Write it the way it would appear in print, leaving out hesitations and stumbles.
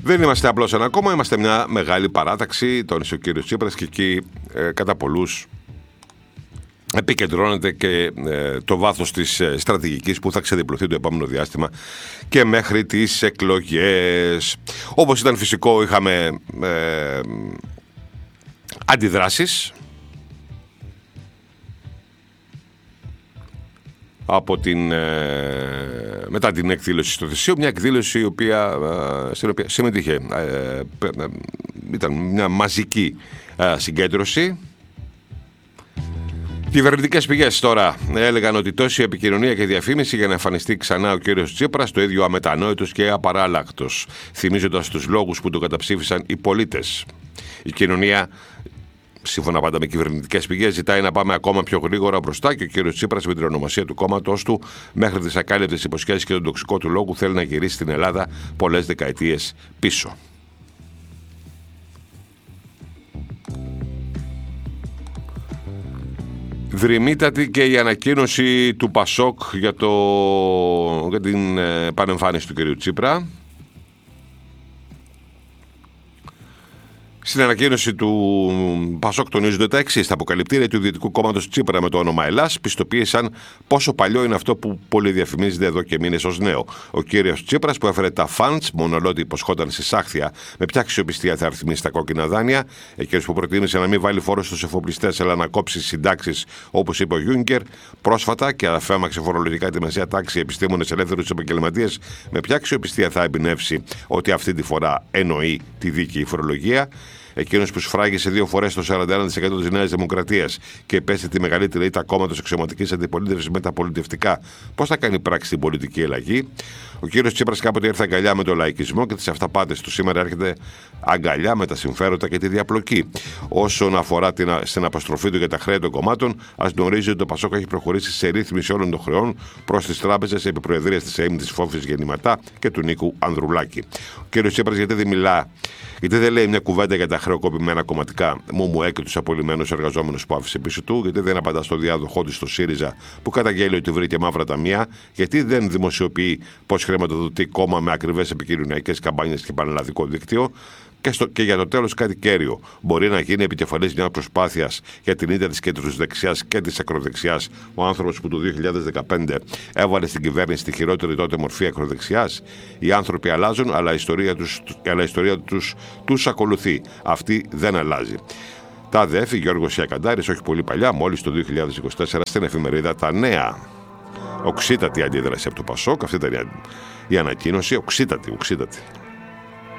Δεν είμαστε απλώς ένα κόμμα, είμαστε μια μεγάλη παράταξη, τόνισε ο κύριος Τσίπρας, και εκεί κατά πολλούς επικεντρώνεται και το βάθος της στρατηγικής που θα ξεδιπλωθεί το επόμενο διάστημα και μέχρι τις εκλογές. Όπως ήταν φυσικό, είχαμε αντιδράσεις από μετά την εκδήλωση στο Θησίο, μια εκδήλωση στην οποία συμμετείχε, ήταν μια μαζική συγκέντρωση. Κυβερνητικές πηγές τώρα έλεγαν ότι τόση επικοινωνία και διαφήμιση για να εμφανιστεί ξανά ο κύριος Τσίπρας, το ίδιο αμετανόητος και απαράλλακτος, θυμίζοντας τους λόγους που το καταψήφισαν οι πολίτες. Η κοινωνία, σύμφωνα πάντα με κυβερνητικές πηγές, ζητάει να πάμε ακόμα πιο γρήγορα μπροστά και ο κύριος Τσίπρας με την ονομασία του κόμματος του μέχρι τις ακάλυπτες υποσχέσεις και τον τοξικό του λόγου θέλει να γυρίσει την Ελλάδα πολλές δεκαετίες πίσω. Δρυμύτατη και η ανακοίνωση του Πασόκ για την πανεμφάνιση του κυρίου Τσίπρα. Στην ανακοίνωση του Πασόκ τονίζονται τα εξής: τα αποκαλυπτήρια του Ιδιωτικού Κόμματος Τσίπρα με το όνομα Ελλάς πιστοποίησαν πόσο παλιό είναι αυτό που πολυδιαφημίζεται εδώ και μήνες ως νέο. Ο κύριος Τσίπρας, που έφερε τα funds, μονολότι υποσχόταν συσάχθια με ποια αξιοπιστία θα αριθμίσει τα κόκκινα δάνεια, εκείνος που προτίμησε να μην βάλει φόρο στους εφοπλιστές αλλά να κόψει συντάξεις, όπως είπε ο Γιούνκερ πρόσφατα, και αφέμαξε φορολογικά τη μεσαία τάξη, επιστήμονες, ελεύθερους επαγγελματίες, με ποια αξιοπιστία θα εμπνεύσει ότι αυτή τη φορά εννοεί τη δίκαιη φορολογία. Εκείνος που σφράγισε 2 φορές το 41% της Νέας Δημοκρατίας και πέσει τη μεγαλύτερη ήττα κόμματος αξιωματικής αντιπολίτευσης μεταπολιτευτικά, πώς θα κάνει πράξη την πολιτική αλλαγή. Ο κύριος Τσίπρας κάποτε ήρθε αγκαλιά με τον λαϊκισμό και τις αυταπάτες του. Σήμερα έρχεται αγκαλιά με τα συμφέροντα και τη διαπλοκή. Όσον αφορά στην αποστροφή του για τα χρέη των κομμάτων, ας γνωρίζει ότι το Πασόκ έχει προχωρήσει σε ρύθμιση όλων των χρεών προς τις τράπεζες επί προεδρίας της ΕΕΜ της Φόφης Γεννηματά και του Νίκου Ανδρουλάκη. Ο κύριος Τσίπρας γιατί δεν μιλά, γιατί δεν λέει μια κουβέντα για τα χρεοκοπημένα κομματικά ΜΟΜΟΕ και τους απολυμμένους εργαζόμενους που άφησε πίσω του, γιατί δεν απαντά στο διάδοχό του στο ΣΥΡΙΖΑ που καταγγέλει ότι βρήκε μαύρα ταμεία, γιατί δεν δημοσιοποιεί πώς χρηματοδοτεί κόμμα με ακριβές επικοινωνιακές καμπάνιες και πανελλαδικό δίκτυο. Και για το τέλος κάτι κέριο. Μπορεί να γίνει επικεφαλής μια προσπάθειας για την ήττα της κεντροδεξιάς και της ακροδεξιάς ο άνθρωπος που το 2015 έβαλε στην κυβέρνηση τη χειρότερη τότε μορφή ακροδεξιάς. Οι άνθρωποι αλλάζουν, αλλά η ιστορία τους ακολουθεί. Αυτή δεν αλλάζει. Τα ΔΕΦ, Γιώργος Ιακαντάρης, όχι πολύ παλιά, μόλις το 2024, στην εφημερίδα Τα Νέα. Οξύτατη αντίδραση από το Πασόκ, αυτή ήταν η ανακοίνωση, οξύτατη.